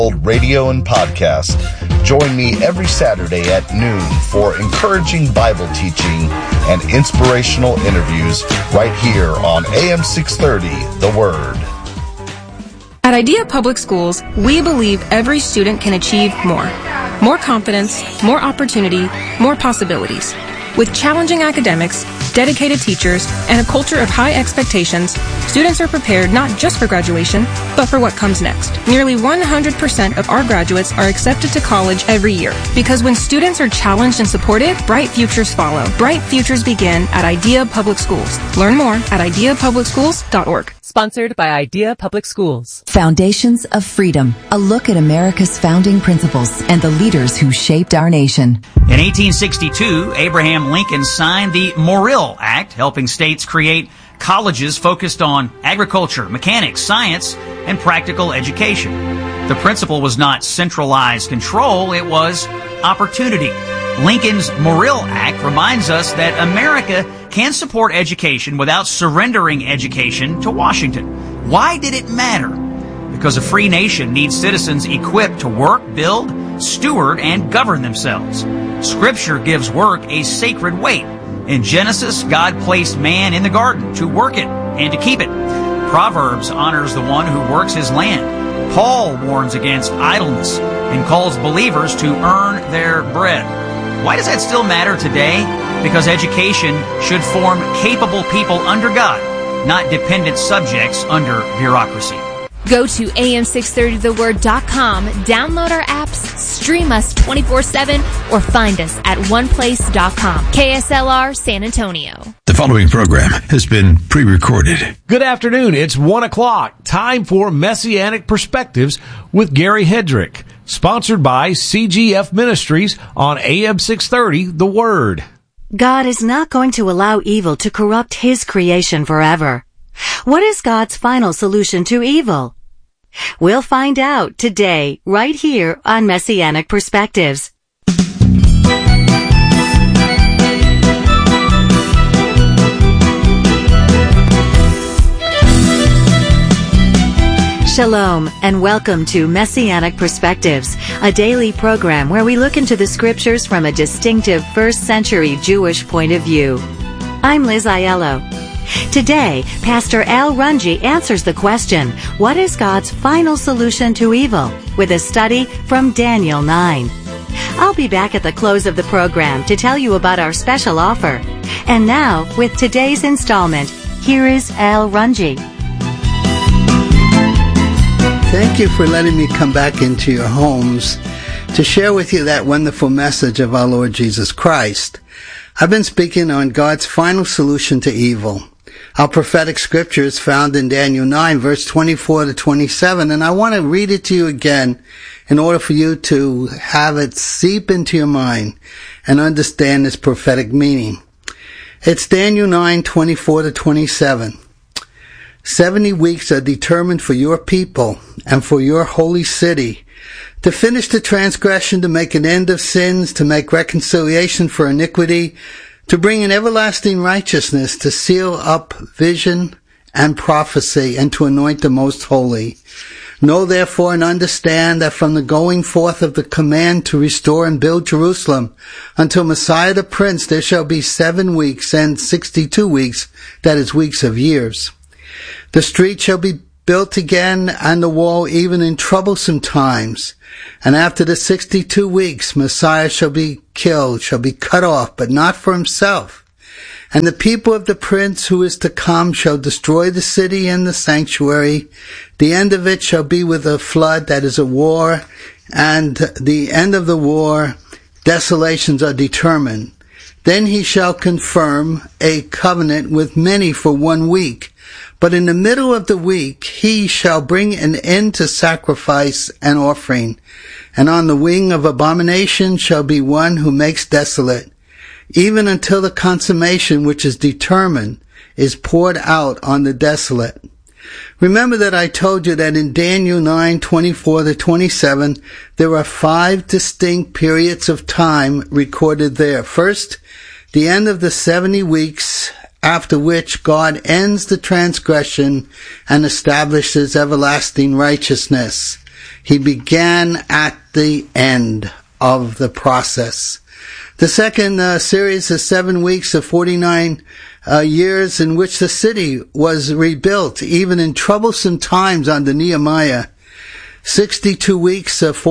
Radio and podcast. Join me every Saturday at noon for encouraging Bible teaching and inspirational interviews right here on AM 630, The Word. At Idea Public Schools, we believe every student can achieve more. More confidence, more opportunity, more possibilities. With challenging academics, dedicated teachers, and a culture of high expectations, students are prepared not just for graduation, but for what comes next. Nearly 100% of our graduates are accepted to college every year. Because when students are challenged and supported, bright futures follow. Bright futures begin at Idea Public Schools. Learn more at ideapublicschools.org. Sponsored by Idea Public Schools. Foundations of Freedom, a look at America's founding principles and the leaders who shaped our nation. In 1862, Abraham Lincoln signed the Morrill Act, helping states create colleges focused on agriculture, mechanics, science, and practical education. The principle was not centralized control, it was opportunity. Lincoln's Morrill Act reminds us that America can support education without surrendering education to Washington. Why did it matter? Because a free nation needs citizens equipped to work, build, steward, and govern themselves. Scripture gives work a sacred weight. In Genesis, God placed man in the garden to work it and to keep it. Proverbs honors the one who works his land. Paul warns against idleness and calls believers to earn their bread. Why does that still matter today? Because education should form capable people under God, not dependent subjects under bureaucracy. Go to am630theword.com, download our apps, stream us 24/7, or find us at oneplace.com. KSLR San Antonio. The following program has been pre-recorded. Good afternoon. It's 1 o'clock. Time for Messianic Perspectives with Gary Hedrick. Sponsored by CGF Ministries on AM 630, The Word. God is not going to allow evil to corrupt His creation forever. What is God's final solution to evil? We'll find out today, right here on Messianic Perspectives. Shalom, and welcome to Messianic Perspectives, a daily program where we look into the scriptures from a distinctive first-century Jewish point of view. I'm Liz Aiello. Today, Pastor Al Runge answers the question, what is God's final solution to evil? With a study from Daniel 9. I'll be back at the close of the program to tell you about our special offer. And now, with today's installment, here is Al Runge. Thank you for letting me come back into your homes to share with you that wonderful message of our Lord Jesus Christ. I've been speaking on God's final solution to evil. Our prophetic scripture is found in Daniel 9, verse 24 to 27, and I want to read it to you again in order for you to have it seep into your mind and understand its prophetic meaning. It's Daniel 9, 24 to 27. 70 weeks are determined for your people and for your holy city, to finish the transgression, to make an end of sins, to make reconciliation for iniquity, to bring in everlasting righteousness, to seal up vision and prophecy, and to anoint the most holy. Know therefore and understand that from the going forth of the command to restore and build Jerusalem until Messiah the Prince, there shall be 7 weeks and 62 weeks, that is, weeks of years. The street shall be built again, and the wall even in troublesome times. And after the 62 weeks, Messiah shall be killed, shall be cut off, but not for himself. And the people of the prince who is to come shall destroy the city and the sanctuary. The end of it shall be with a flood, that is a war. And the end of the war, desolations are determined. Then he shall confirm a covenant with many for 1 week. But in the middle of the week, he shall bring an end to sacrifice and offering. And on the wing of abomination shall be one who makes desolate, even until the consummation which is determined is poured out on the desolate. Remember that I told you that in Daniel 9:24 to 27, there are 5 distinct periods of time recorded there. First, the end of the 70 weeks, after which God ends the transgression and establishes everlasting righteousness. He began at the end of the process. The second series is 7 weeks of 49 years in which the city was rebuilt, even in troublesome times under Nehemiah. 62 weeks of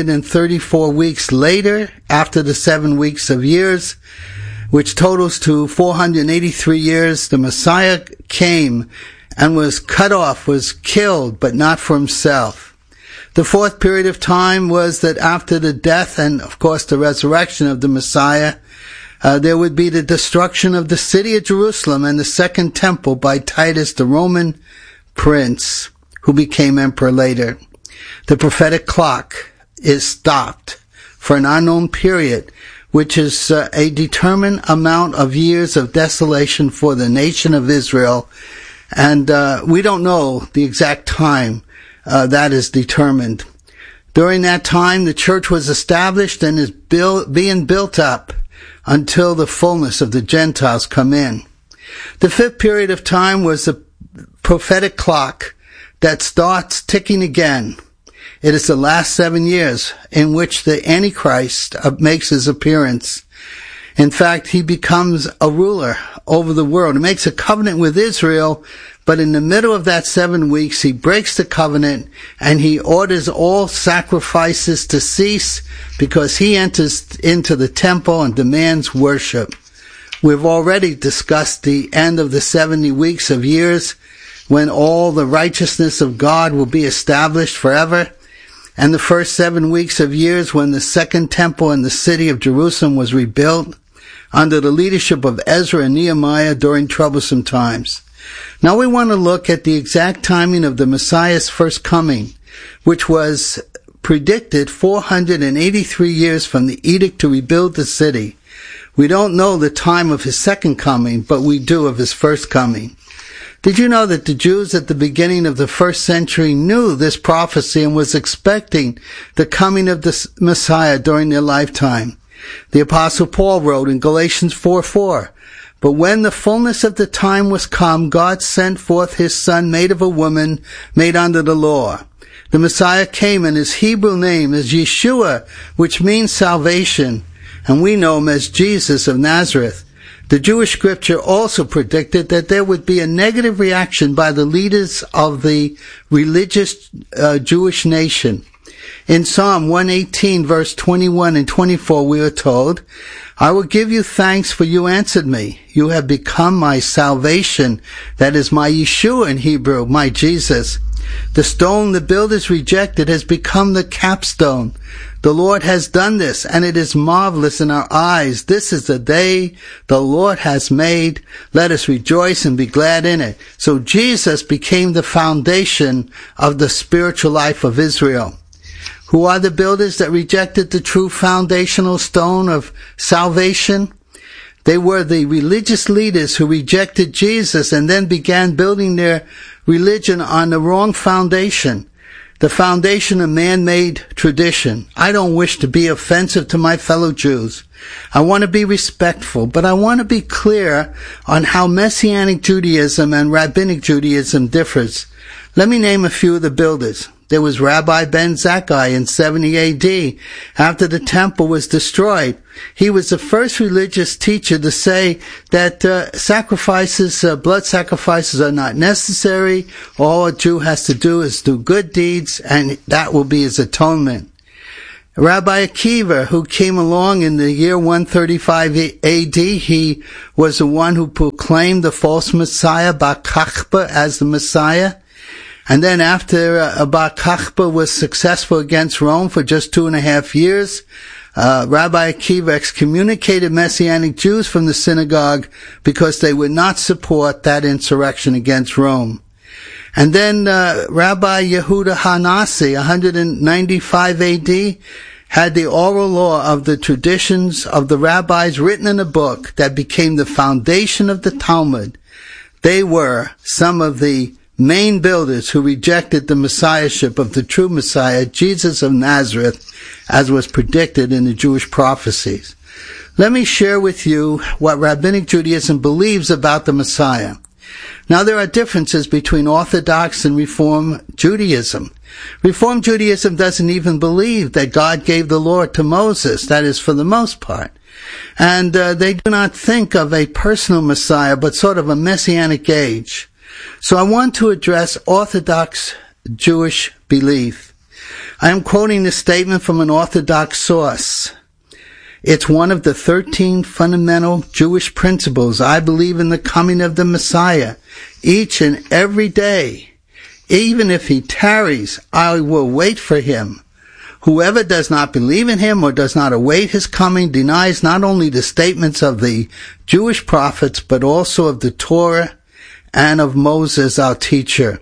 434 weeks later, after the 7 weeks of years, which totals to 483 years, the Messiah came and was cut off, was killed, but not for himself. The fourth period of time was that after the death and, of course, the resurrection of the Messiah, there would be the destruction of the city of Jerusalem and the second temple by Titus, the Roman prince, who became emperor later. The prophetic clock is stopped for an unknown period, which is a determined amount of years of desolation for the nation of Israel. And we don't know the exact time that is determined. During that time, the church was established and is being built up until the fullness of the Gentiles come in. The fifth period of time was the prophetic clock that starts ticking again. It is the last 7 years in which the Antichrist makes his appearance. In fact, he becomes a ruler over the world. He makes a covenant with Israel, but in the middle of that 7 weeks, he breaks the covenant and he orders all sacrifices to cease because he enters into the temple and demands worship. We've already discussed the end of the 70 weeks of years when all the righteousness of God will be established forever, and the first 7 weeks of years when the second temple in the city of Jerusalem was rebuilt under the leadership of Ezra and Nehemiah during troublesome times. Now we want to look at the exact timing of the Messiah's first coming, which was predicted 483 years from the edict to rebuild the city. We don't know the time of his second coming, but we do of his first coming. Did you know that the Jews at the beginning of the first century knew this prophecy and was expecting the coming of the Messiah during their lifetime? The Apostle Paul wrote in Galatians 4:4, "But when the fullness of the time was come, God sent forth his Son, made of a woman, made under the law. The Messiah came, and his Hebrew name is Yeshua, which means salvation, and we know him as Jesus of Nazareth." The Jewish scripture also predicted that there would be a negative reaction by the leaders of the religious Jewish nation. In Psalm 118, verse 21 and 24, we are told, "I will give you thanks, for you answered me. You have become my salvation." That is my Yeshua in Hebrew, my Jesus. The stone the builders rejected has become the capstone. The Lord has done this, and it is marvelous in our eyes. This is the day the Lord has made. Let us rejoice and be glad in it. So Jesus became the foundation of the spiritual life of Israel. Who are the builders that rejected the true foundational stone of salvation? They were the religious leaders who rejected Jesus and then began building their religion on the wrong foundation, the foundation of man-made tradition. I don't wish to be offensive to my fellow Jews. I want to be respectful, but I want to be clear on how Messianic Judaism and Rabbinic Judaism differs. Let me name a few of the builders. There was Rabbi Ben Zakkai in 70 AD, after the temple was destroyed. He was the first religious teacher to say that blood sacrifices are not necessary. All a Jew has to do is do good deeds, and that will be his atonement. Rabbi Akiva, who came along in the year 135 AD, he was the one who proclaimed the false Messiah, Bar Kokhba, as the Messiah. And then after Bar Kokhba was successful against Rome for just 2.5 years, Rabbi Akiva excommunicated Messianic Jews from the synagogue because they would not support that insurrection against Rome. And then Rabbi Yehuda HaNasi, 195 AD, had the oral law of the traditions of the rabbis written in a book that became the foundation of the Talmud. They were some of the main builders who rejected the messiahship of the true Messiah, Jesus of Nazareth, as was predicted in the Jewish prophecies. Let me share with you what Rabbinic Judaism believes about the Messiah. Now, there are differences between Orthodox and Reform Judaism. Reform Judaism doesn't even believe that God gave the law to Moses, that is, for the most part. And they do not think of a personal Messiah, but sort of a messianic age. So I want to address Orthodox Jewish belief. I am quoting this statement from an Orthodox source. It's one of the 13 fundamental Jewish principles. I believe in the coming of the Messiah each and every day. Even if he tarries, I will wait for him. Whoever does not believe in him or does not await his coming denies not only the statements of the Jewish prophets, but also of the Torah and of Moses, our teacher.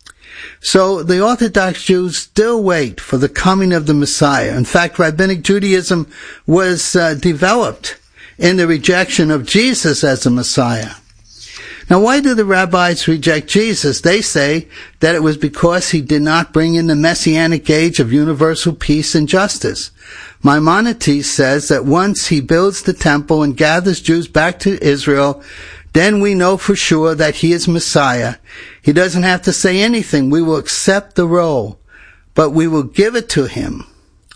So the Orthodox Jews still wait for the coming of the Messiah. In fact, Rabbinic Judaism was developed in the rejection of Jesus as the Messiah. Now, why do the rabbis reject Jesus? They say that it was because he did not bring in the messianic age of universal peace and justice. Maimonides says that once he builds the temple and gathers Jews back to Israel, then we know for sure that he is Messiah. He doesn't have to say anything. We will accept the role, but we will give it to him.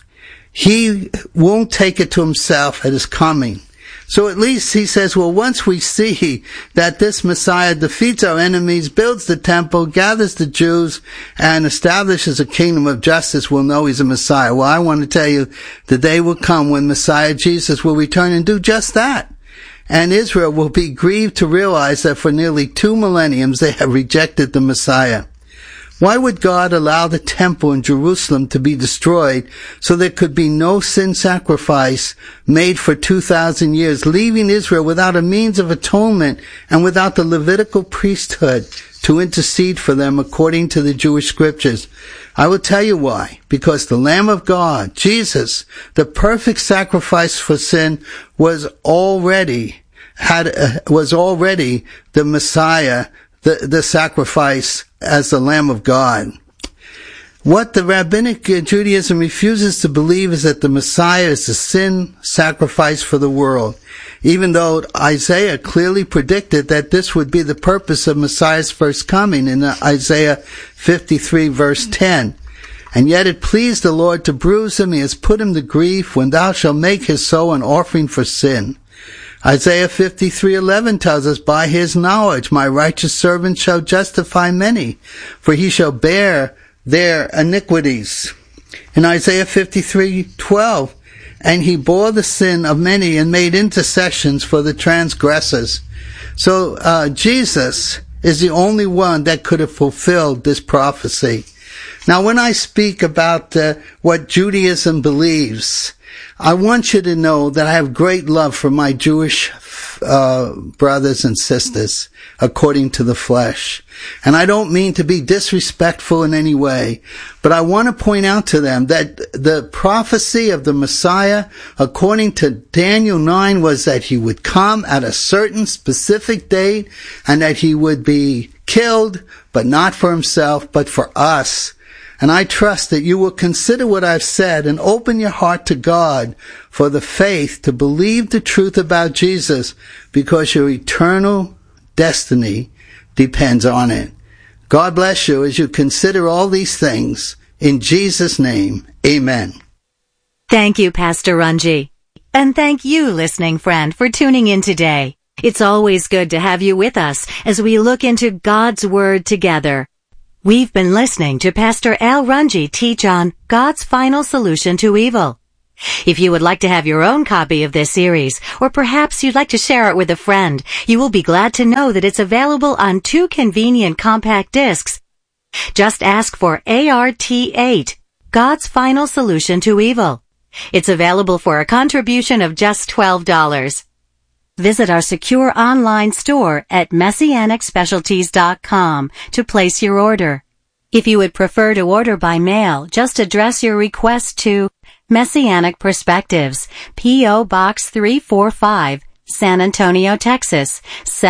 He won't take it to himself at his coming. So at least he says, well, once we see that this Messiah defeats our enemies, builds the temple, gathers the Jews, and establishes a kingdom of justice, we'll know he's a Messiah. Well, I want to tell you, the day will come when Messiah Jesus will return and do just that. And Israel will be grieved to realize that for nearly 2 millenniums they have rejected the Messiah. Why would God allow the temple in Jerusalem to be destroyed so there could be no sin sacrifice made for 2,000 years, leaving Israel without a means of atonement and without the Levitical priesthood to intercede for them according to the Jewish scriptures? I will tell you why. Because the Lamb of God, Jesus, the perfect sacrifice for sin, was already the Messiah, the sacrifice as the Lamb of God. What the Rabbinic Judaism refuses to believe is that the Messiah is the sin sacrifice for the world, even though Isaiah clearly predicted that this would be the purpose of Messiah's first coming in Isaiah 53 verse 10. And yet it pleased the Lord to bruise him, he has put him to grief, when thou shalt make his soul an offering for sin. Isaiah 53:11 tells us, by his knowledge my righteous servant shall justify many, for he shall bear their iniquities. In Isaiah 53:12, and he bore the sin of many and made intercessions for the transgressors. So Jesus is the only one that could have fulfilled this prophecy. Now, when I speak about what Judaism believes, I want you to know that I have great love for my Jewish brothers and sisters according to the flesh. And I don't mean to be disrespectful in any way, but I want to point out to them that the prophecy of the Messiah, according to Daniel 9, was that he would come at a certain specific date and that he would be killed, but not for himself, but for us. And I trust that you will consider what I've said and open your heart to God for the faith to believe the truth about Jesus, because your eternal destiny depends on it. God bless you as you consider all these things. In Jesus' name, amen. Thank you, Pastor Runji. And thank you, listening friend, for tuning in today. It's always good to have you with us as we look into God's Word together. We've been listening to Pastor Al Runji teach on God's final solution to evil. If you would like to have your own copy of this series, or perhaps you'd like to share it with a friend, you will be glad to know that it's available on 2 convenient compact discs. Just ask for ART8, God's Final Solution to Evil. It's available for a contribution of just $12. Visit our secure online store at messianicspecialties.com to place your order. If you would prefer to order by mail, just address your request to Messianic Perspectives, P.O. Box 345, San Antonio, Texas,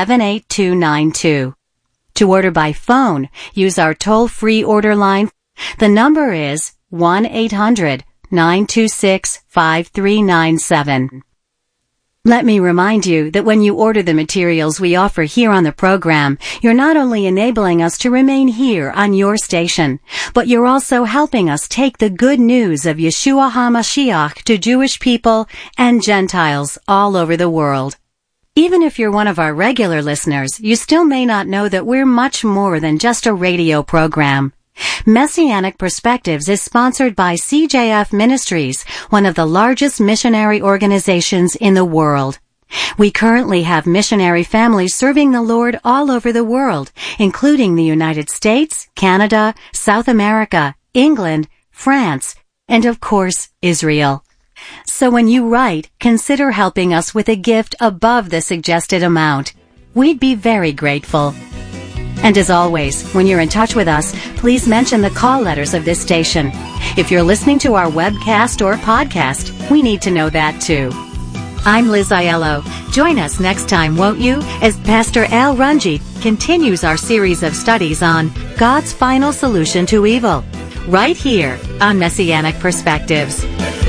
78292. To order by phone, use our toll-free order line. The number is 1-800-926-5397. Let me remind you that when you order the materials we offer here on the program, you're not only enabling us to remain here on your station, but you're also helping us take the good news of Yeshua HaMashiach to Jewish people and Gentiles all over the world. Even if you're one of our regular listeners, you still may not know that we're much more than just a radio program. Messianic Perspectives is sponsored by CJF Ministries, one of the largest missionary organizations in the world. We currently have missionary families serving the Lord all over the world, including the United States, Canada, South America, England, France, and of course, Israel. So when you write, consider helping us with a gift above the suggested amount. We'd be very grateful. And as always, when you're in touch with us, please mention the call letters of this station. If you're listening to our webcast or podcast, we need to know that too. I'm Liz Aiello. Join us next time, won't you, as Pastor Al Runji continues our series of studies on God's final solution to evil, right here on Messianic Perspectives.